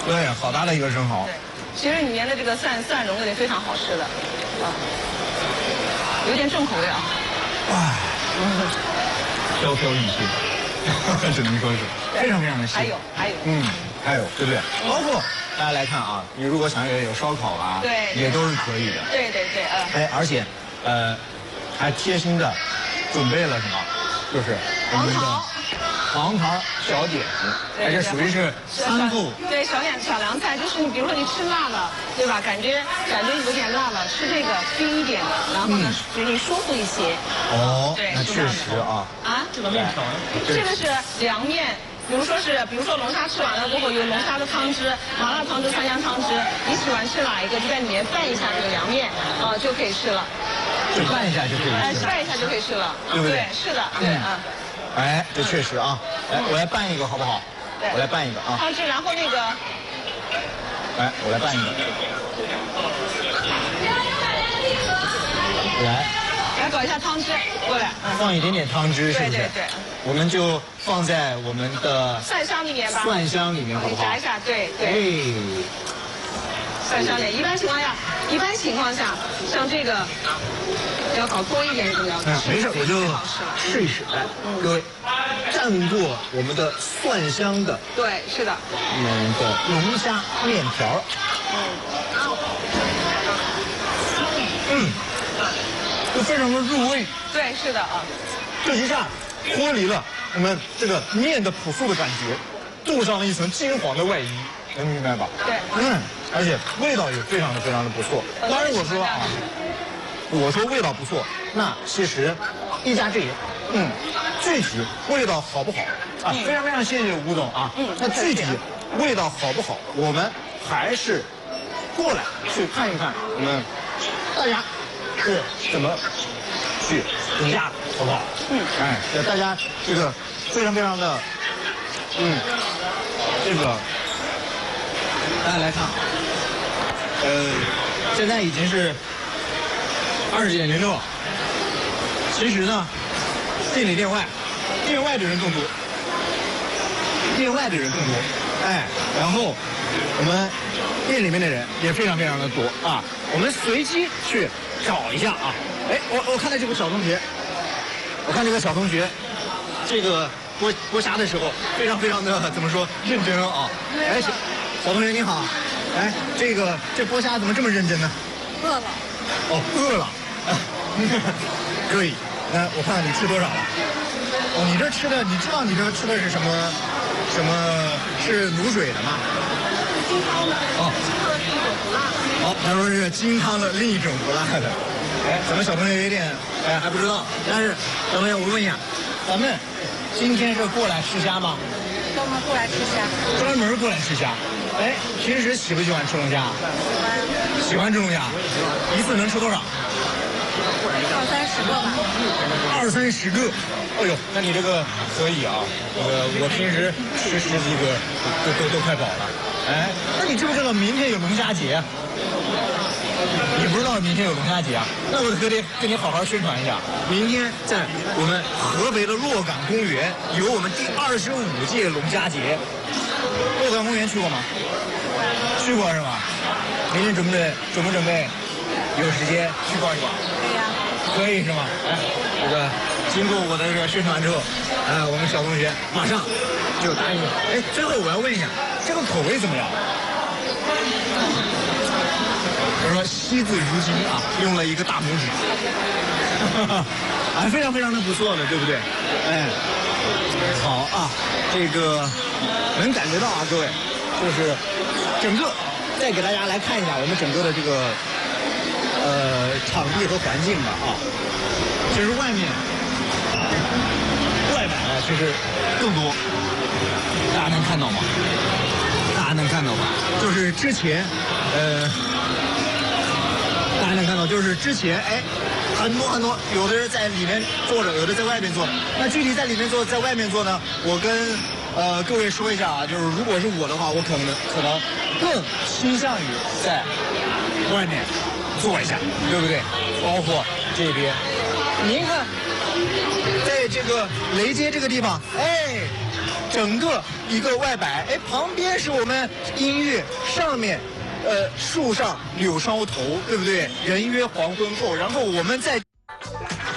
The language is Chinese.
对，好大的一个生蚝。 对，其实里面的这个蒜蓉也非常好吃的，啊，有点重口味啊。 哇，飘飘欲仙，只能说是非常非常的鲜。 还有， 还有，对不对？包括大家来看啊，你如果想有烧烤啊， 对， 也都是可以的。 对， 哎，而且还贴心的准备了什么？就是我们的黄桃小点心，而且属于是餐后。 对，小凉菜，就是你比如说你吃辣了，对吧？感觉有点辣了，吃这个冰一点的，然后呢，给你舒服一些。 哦， 对， 那确实啊。 啊，这个面条，这个是凉面。比如说龙虾吃完了过后，有龙虾的汤汁、麻辣汤汁、川香汤汁，你喜欢吃哪一个就在里面拌一下这个凉面，就可以吃了。 就拌一下就可以吃。 拌一下就可以吃了， 对不对？ 是的，对啊。 哎，这确实啊。来，我来拌一个好不好？ 对， 我来拌一个啊。 汤汁，然后那个。 来，我来拌一个。 来搞一下汤汁过来， 放一点点汤汁，是不是？ 对。 我们就放在我们的蒜香里面吧。 蒜香里面好不好？ 炸一下，对。蒜香里，一般情况下，像这个要搞多一点这个要求。 没事，我就试一试。来，各位，蘸过我们的蒜香的， 对，是的， 我们的龙虾面条。就非常的入味。 对，是的啊。 这一下脱离了我们这个面的朴素的感觉，镀上了一层金黄的外衣，能明白吧？ 对。 而且味道也非常的不错。当然我说味道不错，那其实一家之言。具体味道好不好啊？非常谢谢吴总啊。那具体味道好不好，我们还是过来去看一看我们大家是怎么去评价的，好不好？大家这个非常的，这个大家来看，现在已经是20:06，其实呢，店里店外的人更多，然后我们店里面的人也非常的多啊，我们随机去找一下啊。哎，我看到这个小同学，这个剥虾的时候非常的怎么说认真啊。哎，小同学你好，哎，这剥虾怎么这么认真呢？ 饿了。 哦，饿了。可以。我看看你吃多少了？哦，你这吃的，你知道你这吃的是什么？是卤水的吗？ 金汤的。 哦。 另一种不辣的。 好，他说是金汤的另一种不辣的。哎，咱们小朋友有点还不知道，但是小朋友我问一下，咱们今天是过来吃虾吗？ 专门过来吃虾。 专门过来吃虾。哎，平时喜不喜欢吃龙虾？喜欢吃龙虾。一次能吃多少 ？20-30个吧。 20-30个。哎呦，那你这个可以啊。我平时吃10几个都快饱了。哎，那你知不知道明天有龙虾节？你不知道明天有龙虾节啊？那我可得跟你好好宣传一下。明天在我们合肥的洛港公园有我们第25届龙虾节。洛港公园去过吗？去过是吧？明天准备有时间去逛一逛？ 可以呀。 可以是吗？哎，这个经过我的这个宣传之后，我们小同学马上就答应了。哎，最后我要问一下，这个口味怎么样？我说惜字如金啊，用了一个大拇指，非常的不错的，对不对？哎，好啊，这个能感觉到啊，各位，就是整个再给大家来看一下我们整个的这个场地和环境吧啊。其实外摆呢，其实更多，大家能看到吗？就是之前大家能看到，就是之前很多，有的人在里面坐着，有的在外面坐。那具体在里面坐，在外面坐呢？我跟各位说一下啊，就是如果是我的话，我可能更倾向于在外面坐一下，对不对？包括这边，您看，在这个雷街这个地方， 整个一个外摆，哎，旁边是我们音乐，上面树上柳梢头，对不对？人约黄昏后，然后我们在